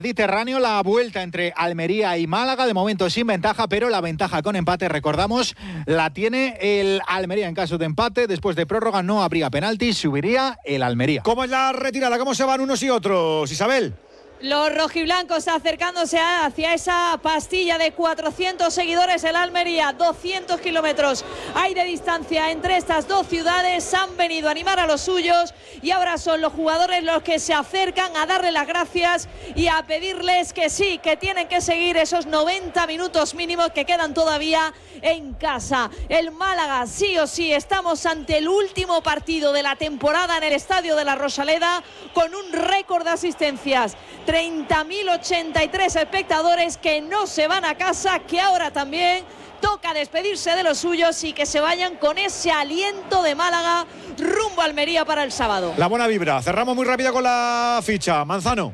Mediterráneo, la vuelta entre Almería y Málaga, de momento sin ventaja, pero la ventaja con empate, recordamos, la tiene el Almería en caso de empate. Después de prórroga no habría penalti, subiría el Almería. ¿Cómo es la retirada? ¿Cómo se van unos y otros, Isabel? Los rojiblancos acercándose hacia esa pastilla de 400 seguidores. El Almería, 200 kilómetros hay de distancia entre estas dos ciudades. Han venido a animar a los suyos y ahora son los jugadores los que se acercan a darle las gracias y a pedirles que sí, que tienen que seguir esos 90 minutos mínimos que quedan todavía en casa. El Málaga, sí o sí, estamos ante el último partido de la temporada en el Estadio de la Rosaleda, con un récord de asistencias. 30.083 espectadores que no se van a casa, que ahora también toca despedirse de los suyos y que se vayan con ese aliento de Málaga rumbo a Almería para el sábado. La buena vibra. Cerramos muy rápido con la ficha. Manzano.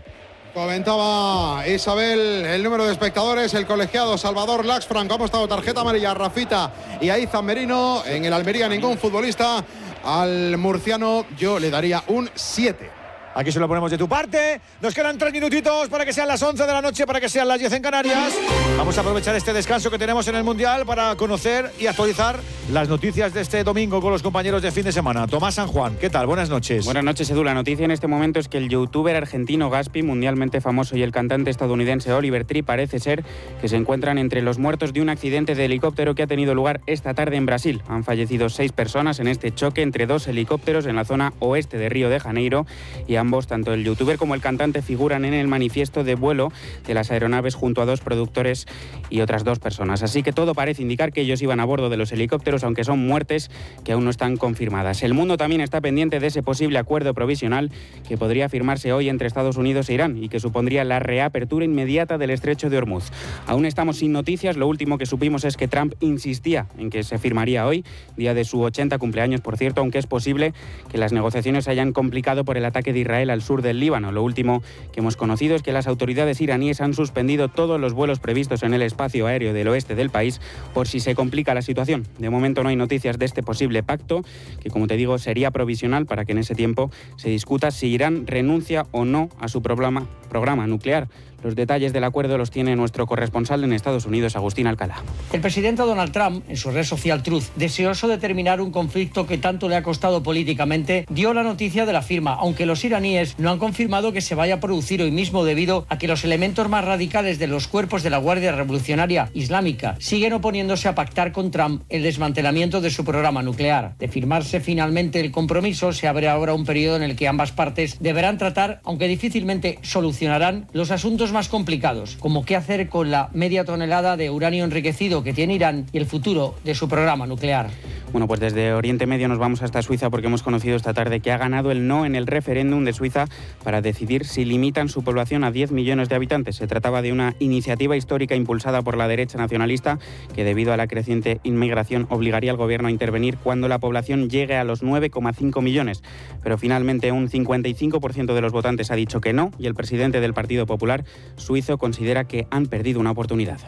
Comentaba Isabel el número de espectadores, el colegiado Salvador Laxfranco ha mostrado tarjeta amarilla a Rafita y a Izan Merino. En el Almería ningún futbolista. Al murciano yo le daría un 7. Aquí se lo ponemos de tu parte. Nos quedan 3 minutitos para que sean las 11 de la noche, para que sean las 10 en Canarias. Vamos a aprovechar este descanso que tenemos en el Mundial para conocer y actualizar las noticias de este domingo con los compañeros de fin de semana. Tomás San Juan, ¿qué tal? Buenas noches. Buenas noches, Edu. La noticia en este momento es que el youtuber argentino Gaspi, mundialmente famoso, y el cantante estadounidense Oliver Tree parece ser que se encuentran entre los muertos de un accidente de helicóptero que ha tenido lugar esta tarde en Brasil. Han fallecido 6 personas en este choque entre 2 helicópteros en la zona oeste de Río de Janeiro y ambos, tanto el youtuber como el cantante, figuran en el manifiesto de vuelo de las aeronaves junto a 2 productores y otras 2 personas. Así que todo parece indicar que ellos iban a bordo de los helicópteros, aunque son muertes que aún no están confirmadas. El mundo también está pendiente de ese posible acuerdo provisional que podría firmarse hoy entre Estados Unidos e Irán y que supondría la reapertura inmediata del estrecho de Hormuz. Aún estamos sin noticias. Lo último que supimos es que Trump insistía en que se firmaría hoy, día de su 80 cumpleaños, por cierto, aunque es posible que las negociaciones se hayan complicado por el ataque de Israel al sur del Líbano. Lo último que hemos conocido es que las autoridades iraníes han suspendido todos los vuelos previstos en el espacio aéreo del oeste del país por si se complica la situación. De momento no hay noticias de este posible pacto, que, como te digo, sería provisional para que en ese tiempo se discuta si Irán renuncia o no a su programa nuclear. Los detalles del acuerdo los tiene nuestro corresponsal en Estados Unidos, Agustín Alcalá. El presidente Donald Trump, en su red social Truth, deseoso de terminar un conflicto que tanto le ha costado políticamente, dio la noticia de la firma, aunque los iraníes no han confirmado que se vaya a producir hoy mismo debido a que los elementos más radicales de los cuerpos de la Guardia Revolucionaria Islámica siguen oponiéndose a pactar con Trump el desmantelamiento de su programa nuclear. De firmarse finalmente el compromiso, se abre ahora un periodo en el que ambas partes deberán tratar, aunque difícilmente solucionarán, los asuntos más complicados, como qué hacer con la media tonelada de uranio enriquecido que tiene Irán y el futuro de su programa nuclear. Bueno, pues desde Oriente Medio nos vamos hasta Suiza porque hemos conocido esta tarde que ha ganado el no en el referéndum de Suiza para decidir si limitan su población a 10 millones de habitantes. Se trataba de una iniciativa histórica impulsada por la derecha nacionalista que, debido a la creciente inmigración, obligaría al gobierno a intervenir cuando la población llegue a los 9,5 millones. Pero finalmente un 55% de los votantes ha dicho que no y el presidente del Partido Popular suizo considera que han perdido una oportunidad.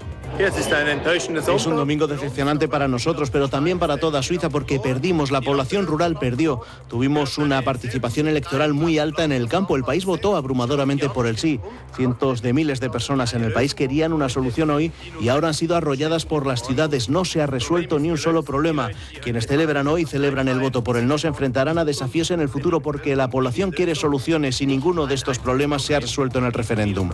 Es un domingo decepcionante para nosotros, pero también para toda Suiza, porque perdimos, la población rural perdió. Tuvimos una participación electoral muy alta en el campo. El país votó abrumadoramente por el sí. Cientos de miles de personas en el país querían una solución hoy y ahora han sido arrolladas por las ciudades. No se ha resuelto ni un solo problema. Quienes celebran hoy celebran el voto por el no se enfrentarán a desafíos en el futuro porque la población quiere soluciones y ninguno de estos problemas se ha resuelto en el referéndum.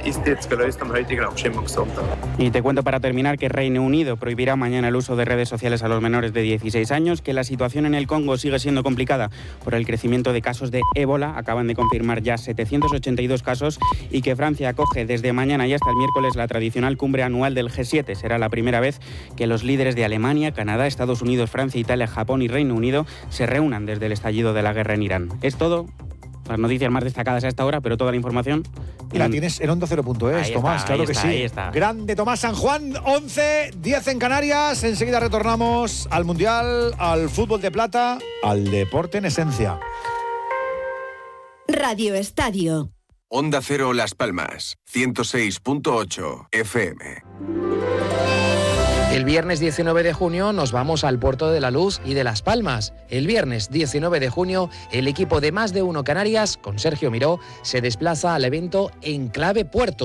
Y te cuento para terminar que Reino Unido prohibirá mañana el uso de redes sociales a los menores de 16 años, que la situación en el Congo sigue siendo complicada por el crecimiento de casos de ébola. Acaban de confirmar ya 782 casos y que Francia acoge desde mañana y hasta el miércoles la tradicional cumbre anual del G7. Será la primera vez que los líderes de Alemania, Canadá, Estados Unidos, Francia, Italia, Japón y Reino Unido se reúnan desde el estallido de la guerra en Irán. Es todo. Las noticias más destacadas a esta hora, pero toda la información... Y la tienes en OndaCero.es, Tomás, claro que sí. Ahí está. Grande Tomás San Juan, 11, 10 en Canarias. Enseguida retornamos al Mundial, al fútbol de plata, al deporte en esencia. Radio Estadio. Onda Cero Las Palmas, 106.8 FM. El viernes 19 de junio nos vamos al Puerto de la Luz y de Las Palmas. El viernes 19 de junio, el equipo de Más de Uno Canarias, con Sergio Miró, se desplaza al evento Enclave Puerto.